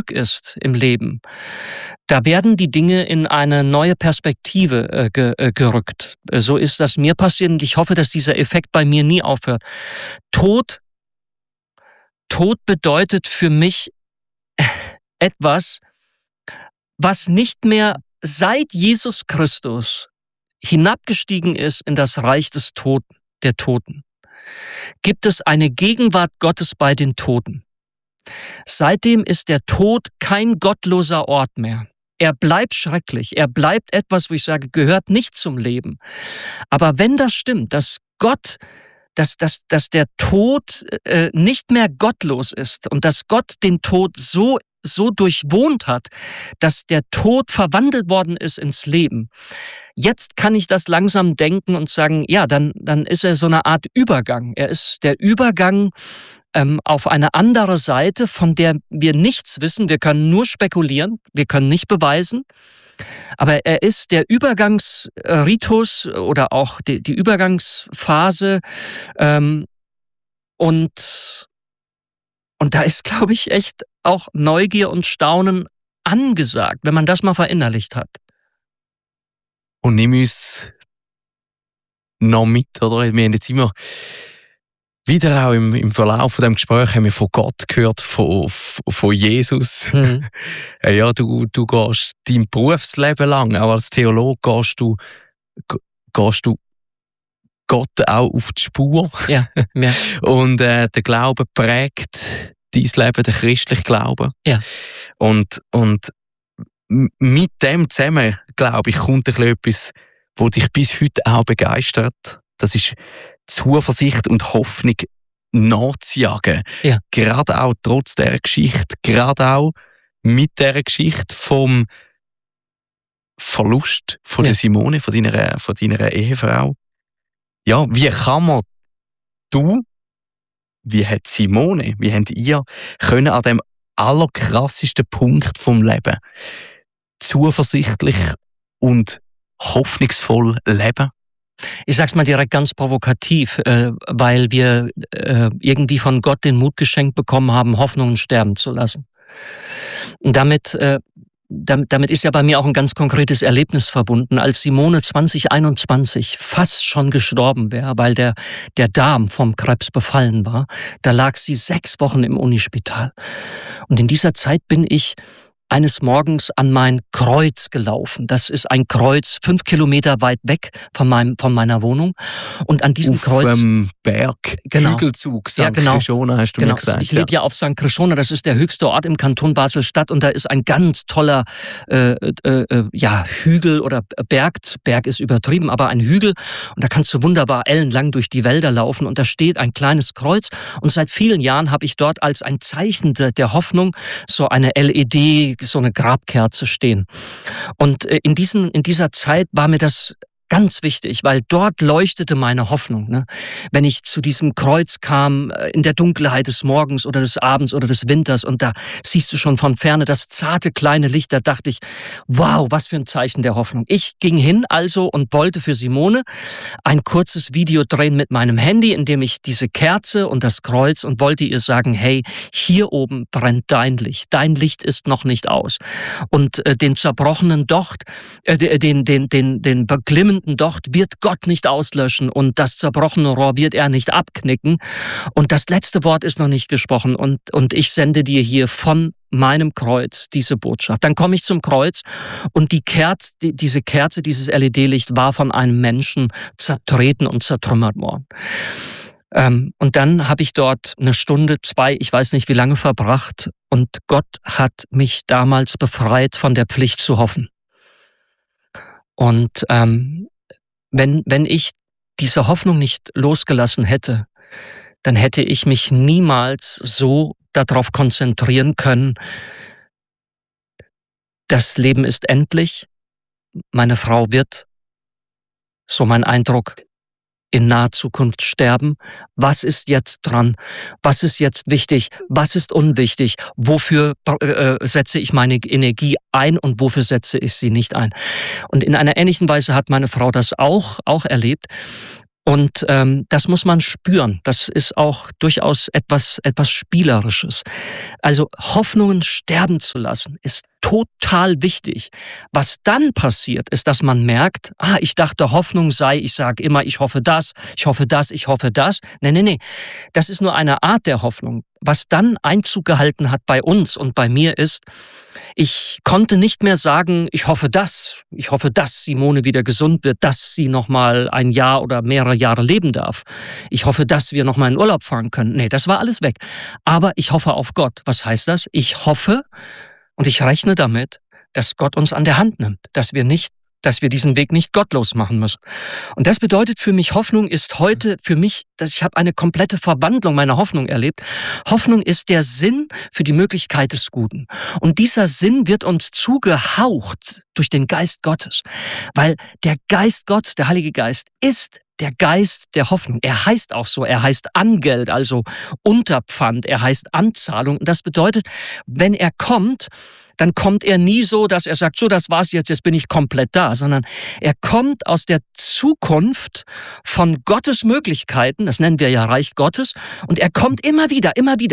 zurück ist im Leben, da werden die Dinge in eine neue Perspektive gerückt. So ist das mir passiert und ich hoffe, dass dieser Effekt bei mir nie aufhört. Tod bedeutet für mich etwas, was nicht mehr seit Jesus Christus hinabgestiegen ist in das Reich der Toten, gibt es eine Gegenwart Gottes bei den Toten. Seitdem ist der Tod kein gottloser Ort mehr. Er bleibt schrecklich, er bleibt etwas, wo ich sage, gehört nicht zum Leben. Aber wenn das stimmt, dass der Tod nicht mehr gottlos ist und dass Gott den Tod so durchwohnt hat, dass der Tod verwandelt worden ist ins Leben. Jetzt kann ich das langsam denken und sagen, ja, dann ist er so eine Art Übergang. Er ist der Übergang auf eine andere Seite, von der wir nichts wissen. Wir können nur spekulieren, wir können nicht beweisen. Aber er ist der Übergangsritus oder auch die Übergangsphase. Und da ist, glaube ich, echt auch Neugier und Staunen angesagt, wenn man das mal verinnerlicht hat. Und nimm uns noch mit, oder? Wir haben jetzt immer wieder auch im Verlauf von dem Gespräch haben wir von Gott gehört, von Jesus. Mhm. Ja, du gehst dein Berufsleben lang, auch als Theologe gehst du Gott auch auf die Spur. Ja. Und der Glaube prägt dein Leben, der christliche Glaube. Ja. Und mit dem zusammen, glaube ich, kommt etwas, was dich bis heute auch begeistert. Das ist Zuversicht und Hoffnung nachzujagen. Ja. Gerade auch trotz dieser Geschichte, gerade auch mit dieser Geschichte vom Verlust von der Simone, von deiner Ehefrau. Ja, wie kann man wie hat Simone, wie habt ihr können an dem allerkrassesten Punkt vom Leben zuversichtlich und hoffnungsvoll leben? Ich sag's mal direkt ganz provokativ, weil wir irgendwie von Gott den Mut geschenkt bekommen haben, Hoffnungen sterben zu lassen. Und damit ist ja bei mir auch ein ganz konkretes Erlebnis verbunden. Als Simone 2021 fast schon gestorben wäre, weil der Darm vom Krebs befallen war, da lag sie 6 Wochen im Unispital. Und in dieser Zeit bin ich eines Morgens an mein Kreuz gelaufen. Das ist ein Kreuz 5 Kilometer weit weg von meiner Wohnung. Und an diesem Kreuz... Auf dem Berg, Hügelzug, St. Krishona, hast du mir gesagt. Ich lebe ja auf St. Krishona, das ist der höchste Ort im Kanton Basel-Stadt und da ist ein ganz toller Hügel oder Berg. Berg ist übertrieben, aber ein Hügel. Und da kannst du wunderbar ellenlang durch die Wälder laufen und da steht ein kleines Kreuz. Und seit vielen Jahren habe ich dort als ein Zeichen der Hoffnung so eine LED, so eine Grabkerze stehen. Und in dieser Zeit war mir das ganz wichtig, weil dort leuchtete meine Hoffnung. Ne? Wenn ich zu diesem Kreuz kam, in der Dunkelheit des Morgens oder des Abends oder des Winters und da siehst du schon von Ferne das zarte kleine Licht, da dachte ich, wow, was für ein Zeichen der Hoffnung. Ich ging hin also und wollte für Simone ein kurzes Video drehen mit meinem Handy, in dem ich diese Kerze und das Kreuz und wollte ihr sagen, hey, hier oben brennt dein Licht ist noch nicht aus. Und den zerbrochenen Docht, den beglimmenden Docht wird Gott nicht auslöschen und das zerbrochene Rohr wird er nicht abknicken und das letzte Wort ist noch nicht gesprochen und ich sende dir hier von meinem Kreuz diese Botschaft. Dann komme ich zum Kreuz und diese Kerze, dieses LED-Licht war von einem Menschen zertreten und zertrümmert worden. Und dann habe ich dort 1 Stunde, 2, ich weiß nicht wie lange verbracht und Gott hat mich damals befreit von der Pflicht zu hoffen. Und wenn ich diese Hoffnung nicht losgelassen hätte, dann hätte ich mich niemals so darauf konzentrieren können, das Leben ist endlich, meine Frau wird, so mein Eindruck, in naher Zukunft sterben. Was ist jetzt dran? Was ist jetzt wichtig? Was ist unwichtig? Wofür setze ich meine Energie ein und wofür setze ich sie nicht ein? Und in einer ähnlichen Weise hat meine Frau das auch erlebt. Und das muss man spüren. Das ist auch durchaus etwas Spielerisches. Also Hoffnungen sterben zu lassen, ist total wichtig. Was dann passiert, ist, dass man merkt, ich dachte, Hoffnung sei, ich sage immer, ich hoffe das, ich hoffe das, ich hoffe das. Nee. Das ist nur eine Art der Hoffnung. Was dann Einzug gehalten hat bei uns und bei mir ist, ich konnte nicht mehr sagen, ich hoffe, dass Simone wieder gesund wird, dass sie noch mal ein Jahr oder mehrere Jahre leben darf. Ich hoffe, dass wir noch mal in Urlaub fahren können. Nee, das war alles weg. Aber ich hoffe auf Gott. Was heißt das? Ich hoffe und ich rechne damit, dass Gott uns an der Hand nimmt, dass wir diesen Weg nicht gottlos machen müssen. Und das bedeutet für mich, Hoffnung ist heute für mich, ich habe eine komplette Verwandlung meiner Hoffnung erlebt. Hoffnung ist der Sinn für die Möglichkeit des Guten. Und dieser Sinn wird uns zugehaucht durch den Geist Gottes. Weil der Geist Gottes, der Heilige Geist, ist der Geist der Hoffnung. Er heißt auch so, er heißt Angeld, also Unterpfand, er heißt Anzahlung. Und das bedeutet, wenn er kommt, dann kommt er nie so, dass er sagt, so, das war's jetzt bin ich komplett da, sondern er kommt aus der Zukunft von Gottes Möglichkeiten, das nennen wir ja Reich Gottes, und er kommt immer wieder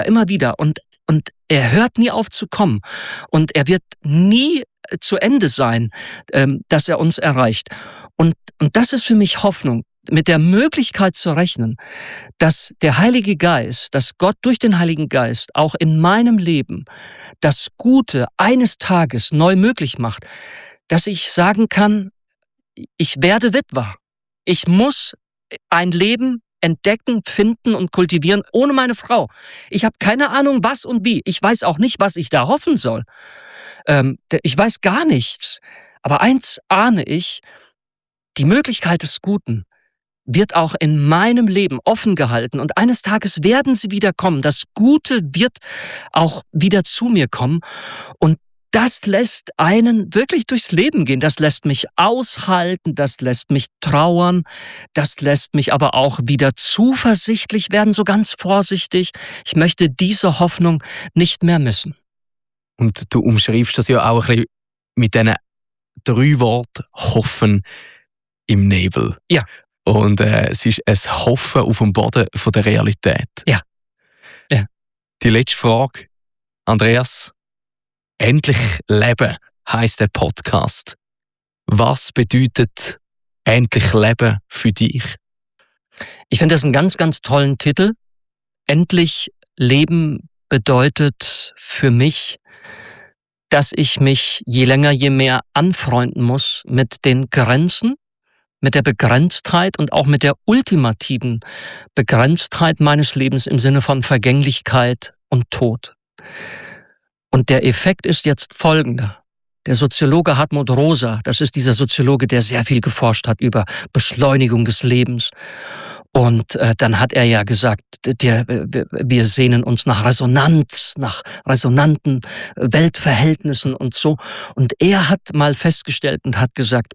und er hört nie auf zu kommen und er wird nie zu Ende sein, dass er uns erreicht. Und das ist für mich Hoffnung, mit der Möglichkeit zu rechnen, dass der Heilige Geist, dass Gott durch den Heiligen Geist auch in meinem Leben das Gute eines Tages neu möglich macht, dass ich sagen kann, ich werde Witwer. Ich muss ein Leben entdecken, finden und kultivieren ohne meine Frau. Ich habe keine Ahnung, was und wie. Ich weiß auch nicht, was ich da hoffen soll. Ich weiß gar nichts. Aber eins ahne ich, die Möglichkeit des Guten wird auch in meinem Leben offen gehalten und eines Tages werden sie wieder kommen. Das Gute wird auch wieder zu mir kommen und das lässt einen wirklich durchs Leben gehen. Das lässt mich aushalten, das lässt mich trauern, das lässt mich aber auch wieder zuversichtlich werden, so ganz vorsichtig. Ich möchte diese Hoffnung nicht mehr missen. Und du umschreibst das ja auch ein bisschen mit diesen 3 Worten Hoffen im Nebel. Ja. Und es ist ein Hoffen auf dem Boden von der Realität. Ja. Die letzte Frage, Andreas. Endlich leben heisst der Podcast. Was bedeutet endlich leben für dich? Ich finde das einen ganz, ganz tollen Titel. Endlich leben bedeutet für mich, dass ich mich je länger, je mehr anfreunden muss mit den Grenzen, mit der Begrenztheit und auch mit der ultimativen Begrenztheit meines Lebens im Sinne von Vergänglichkeit und Tod. Und der Effekt ist jetzt folgender. Der Soziologe Hartmut Rosa, das ist dieser Soziologe, der sehr viel geforscht hat über Beschleunigung des Lebens. Und dann hat er ja gesagt, wir sehnen uns nach Resonanz, nach resonanten Weltverhältnissen und so. Und er hat mal festgestellt und hat gesagt,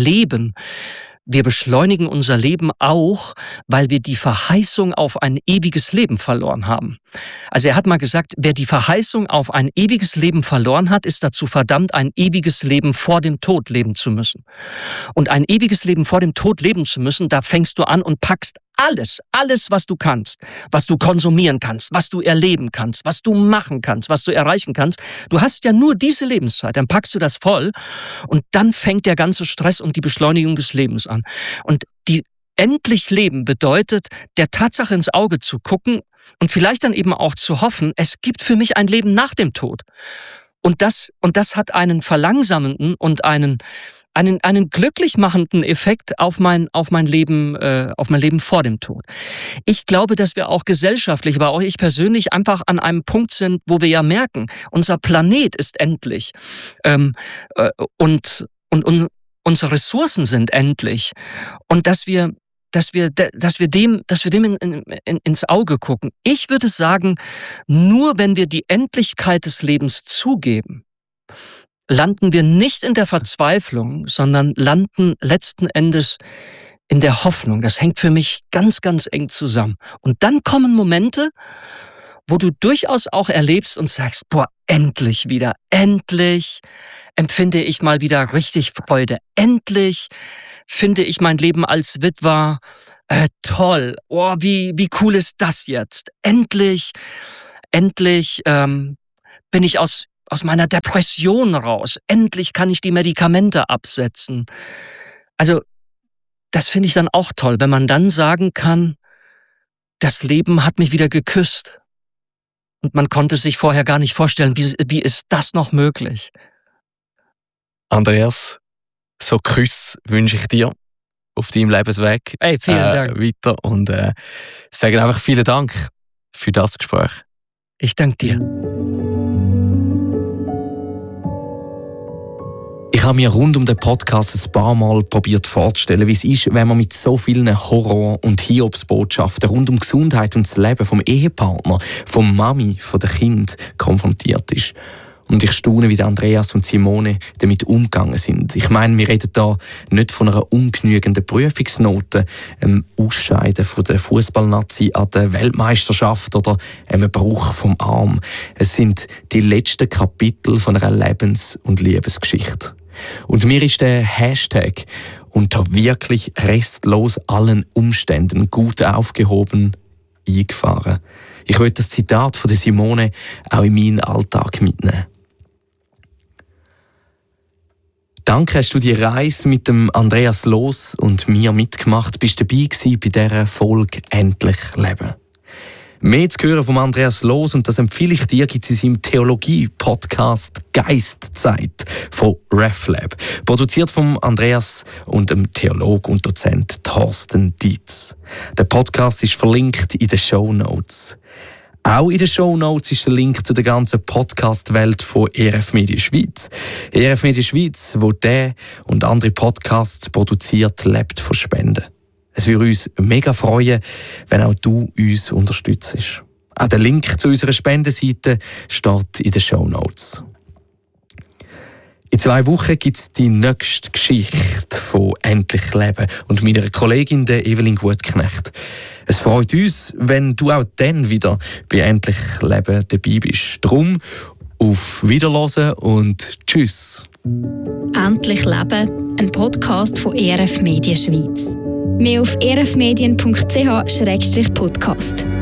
wir beschleunigen unser Leben auch, weil wir die Verheißung auf ein ewiges Leben verloren haben. Also er hat mal gesagt, wer die Verheißung auf ein ewiges Leben verloren hat, ist dazu verdammt, ein ewiges Leben vor dem Tod leben zu müssen. Und ein ewiges Leben vor dem Tod leben zu müssen, da fängst du an und packst alles, was du kannst, was du konsumieren kannst, was du erleben kannst, was du machen kannst, was du erreichen kannst. Du hast ja nur diese Lebenszeit, dann packst du das voll und dann fängt der ganze Stress und die Beschleunigung des Lebens an. Und die endlich leben bedeutet, der Tatsache ins Auge zu gucken und vielleicht dann eben auch zu hoffen, es gibt für mich ein Leben nach dem Tod. Und das hat einen verlangsamenden und einen glücklich machenden Effekt auf mein Leben vor dem Tod. Ich glaube, dass wir auch gesellschaftlich, aber auch ich persönlich einfach an einem Punkt sind, wo wir ja merken, unser Planet ist endlich und unsere Ressourcen sind endlich und dass wir dem ins Auge gucken. Ich würde sagen, nur wenn wir die Endlichkeit des Lebens zugeben, landen wir nicht in der Verzweiflung, sondern landen letzten Endes in der Hoffnung. Das hängt für mich ganz, ganz eng zusammen. Und dann kommen Momente, wo du durchaus auch erlebst und sagst, boah, endlich wieder, endlich empfinde ich mal wieder richtig Freude. Endlich finde ich mein Leben als Witwer Toll. Oh, wie cool ist das jetzt? Endlich bin ich aus meiner Depression raus. Endlich kann ich die Medikamente absetzen. Also, das finde ich dann auch toll, wenn man dann sagen kann, das Leben hat mich wieder geküsst. Und man konnte sich vorher gar nicht vorstellen, wie ist das noch möglich? Andreas, so Küsse wünsche ich dir auf deinem Lebensweg. Hey, vielen Dank. Weiter und sage einfach vielen Dank für das Gespräch. Ich danke dir. Ich habe mir rund um den Podcast ein paar Mal probiert vorzustellen, wie es ist, wenn man mit so vielen Horror- und Hiobsbotschaften rund um Gesundheit und das Leben vom Ehepartner, vom Mami, von der Kind konfrontiert ist. Und ich staune, wie Andreas und Simone damit umgegangen sind. Ich meine, wir reden da nicht von einer ungenügenden Prüfungsnote, einem Ausscheiden von der Fußballnazi an der Weltmeisterschaft oder einem Bruch vom Arm. Es sind die letzten Kapitel von einer Lebens- und Liebesgeschichte. Und mir ist der Hashtag unter wirklich restlos allen Umständen gut aufgehoben eingefahren. Ich will das Zitat von der Simone auch in meinen Alltag mitnehmen. Danke, hast du die Reise mit dem Andreas Loos und mir mitgemacht, bist dabei gewesen bei dieser Folge «Endlich Leben». Mehr zu hören von Andreas Loos, und das empfehle ich dir, gibt es in seinem Theologie-Podcast «Geistzeit» von RefLab. Produziert von Andreas und dem Theolog und Dozent Thorsten Dietz. Der Podcast ist verlinkt in den Shownotes. Auch in den Shownotes ist der Link zu der ganzen Podcast-Welt von ERF Media Schweiz. ERF Media Schweiz, wo der und andere Podcasts produziert, lebt von Spenden. Es würde uns mega freuen, wenn auch du uns unterstützt. Auch der Link zu unserer Spendenseite steht in den Shownotes. In 2 Wochen gibt es die nächste Geschichte von «Endlich Leben» und meiner Kollegin der Evelyn Gutknecht. Es freut uns, wenn du auch dann wieder bei «Endlich Leben» dabei bist. Drum auf Wiederhören und Tschüss. «Endlich Leben», ein Podcast von ERF Media Schweiz. Mehr auf erfmedien.ch/podcast.